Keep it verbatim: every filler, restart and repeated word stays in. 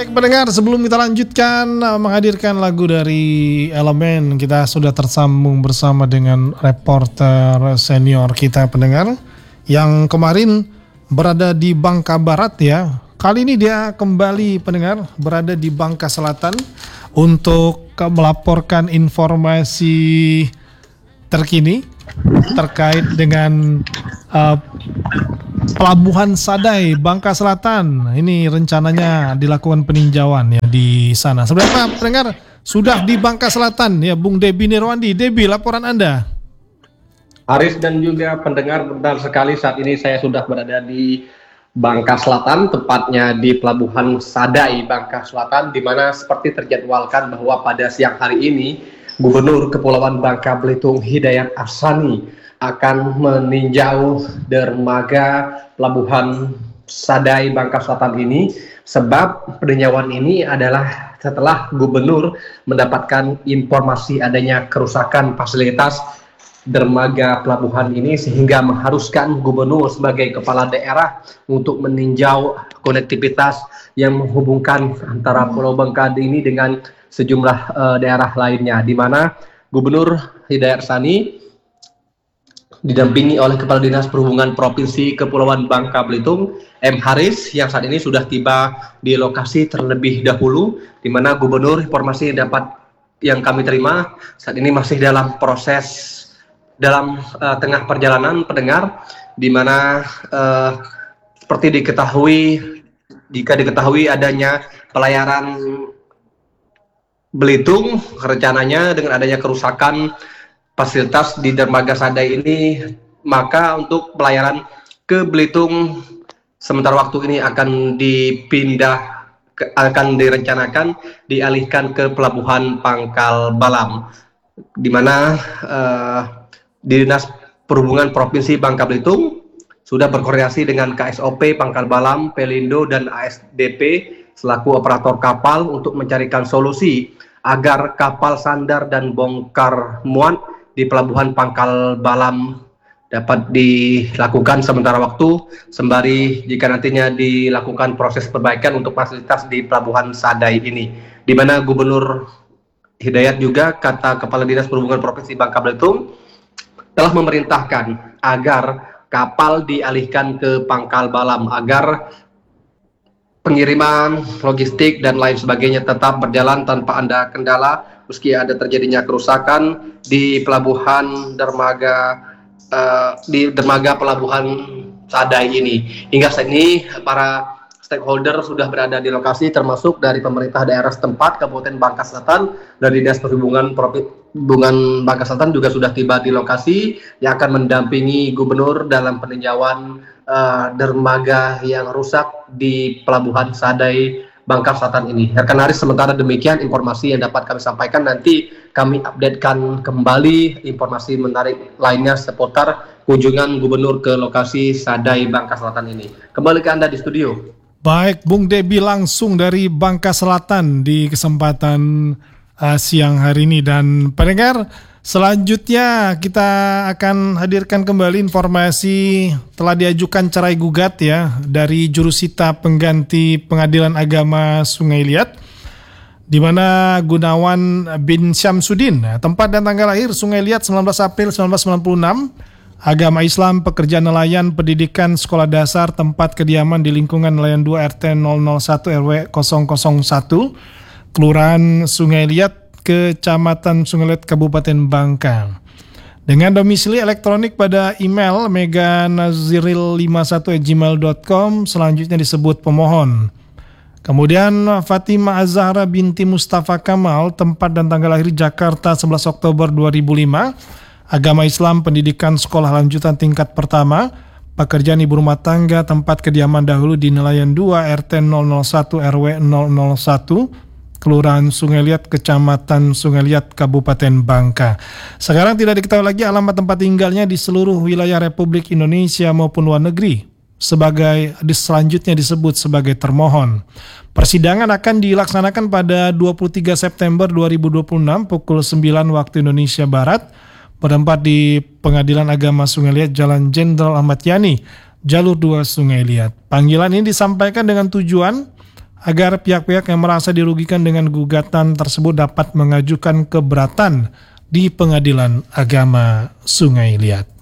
Baik pendengar, sebelum kita lanjutkan uh, menghadirkan lagu dari Elemen, kita sudah tersambung bersama dengan reporter senior kita pendengar yang kemarin berada di Bangka Barat ya. Kali ini dia kembali pendengar berada di Bangka Selatan untuk melaporkan informasi terkini terkait dengan uh, Pelabuhan Sadai Bangka Selatan. Ini rencananya dilakukan peninjauan ya di sana. Seberapa pendengar sudah di Bangka Selatan ya Bung Debi Nirwandi. Debi, laporan Anda. Haris dan juga pendengar, benar sekali saat ini saya sudah berada di Bangka Selatan, tepatnya di Pelabuhan Sadai Bangka Selatan, di mana seperti terjadwalkan bahwa pada siang hari ini Gubernur Kepulauan Bangka Belitung Hidayat Arsani akan meninjau dermaga Pelabuhan Sadai Bangka Selatan ini, sebab peninjauan ini adalah setelah Gubernur mendapatkan informasi adanya kerusakan fasilitas dermaga pelabuhan ini, sehingga mengharuskan Gubernur sebagai kepala daerah untuk meninjau konektivitas yang menghubungkan antara Pulau Bangka ini dengan sejumlah uh, daerah lainnya, di mana Gubernur Hidayat Arsani didampingi oleh Kepala Dinas Perhubungan Provinsi Kepulauan Bangka Belitung, M. Haris, yang saat ini sudah tiba di lokasi terlebih dahulu, di mana Gubernur, informasi yang dapat yang kami terima saat ini masih dalam proses dalam uh, tengah perjalanan pendengar, di mana uh, seperti diketahui jika diketahui adanya pelayaran Belitung, rencananya dengan adanya kerusakan fasilitas di dermaga Sadai ini, maka untuk pelayaran ke Belitung sementara waktu ini akan dipindah, ke, akan direncanakan dialihkan ke Pelabuhan Pangkal Balam, di mana uh, Dinas Perhubungan Provinsi Bangka Belitung sudah berkoordinasi dengan K S O P Pangkal Balam, Pelindo, dan A S D P selaku operator kapal untuk mencarikan solusi agar kapal sandar dan bongkar muat di Pelabuhan Pangkal Balam dapat dilakukan sementara waktu, sembari jika nantinya dilakukan proses perbaikan untuk fasilitas di Pelabuhan Sadai ini, di mana Gubernur Hidayat juga, kata Kepala Dinas Perhubungan Provinsi Bangka Belitung, telah memerintahkan agar kapal dialihkan ke Pangkal Balam agar pengiriman logistik dan lain sebagainya tetap berjalan tanpa ada kendala meski ada terjadinya kerusakan di pelabuhan dermaga uh, di dermaga Pelabuhan Sadai ini. Hingga saat ini para stakeholder sudah berada di lokasi, termasuk dari pemerintah daerah setempat Kabupaten Bangka Selatan, dari Dinas Perhubungan Perhubungan Bangka Selatan juga sudah tiba di lokasi yang akan mendampingi Gubernur dalam peninjauan uh, dermaga yang rusak di Pelabuhan Sadai Bangka Selatan ini. Rekan Haris, sementara demikian informasi yang dapat kami sampaikan. Nanti kami updatekan kembali informasi menarik lainnya seputar kunjungan Gubernur ke lokasi Sadai Bangka Selatan ini. Kembali ke Anda di studio. Baik, Bung Debi langsung dari Bangka Selatan di kesempatan uh, siang hari ini. Dan pendengar, selanjutnya kita akan hadirkan kembali informasi telah diajukan cerai gugat ya dari jurusita pengganti Pengadilan Agama Sungai Liat, di mana Gunawan bin Syamsuddin, tempat dan tanggal lahir Sungai Liat sembilan belas April seribu sembilan ratus sembilan puluh enam, agama Islam, pekerjaan nelayan, pendidikan sekolah dasar, tempat kediaman di lingkungan nelayan dua R T nol nol satu R W nol nol satu, Kelurahan Sungai Liat, Kecamatan Sungai Liat, Kabupaten Bangka. Dengan domisili elektronik pada email meganaziril lima puluh satu at gmail dot com, selanjutnya disebut pemohon. Kemudian Fatimah Azhara binti Mustafa Kamal, tempat dan tanggal lahir Jakarta sebelas Oktober dua ribu lima, agama Islam, pendidikan sekolah lanjutan tingkat pertama, pekerjaan ibu rumah tangga, tempat kediaman dahulu di nelayan dua R T nol nol satu R W nol nol satu, Kelurahan Sungai Liat, Kecamatan Sungai Liat, Kabupaten Bangka. Sekarang tidak diketahui lagi alamat tempat tinggalnya di seluruh wilayah Republik Indonesia maupun luar negeri, sebagai selanjutnya disebut sebagai termohon. Persidangan akan dilaksanakan pada dua puluh tiga September dua ribu dua puluh enam pukul sembilan waktu Indonesia Barat, bertempat di Pengadilan Agama Sungai Liat, Jalan Jenderal Ahmad Yani, Jalur dua Sungai Liat. Panggilan ini disampaikan dengan tujuan agar pihak-pihak yang merasa dirugikan dengan gugatan tersebut dapat mengajukan keberatan di Pengadilan Agama Sungai Liat.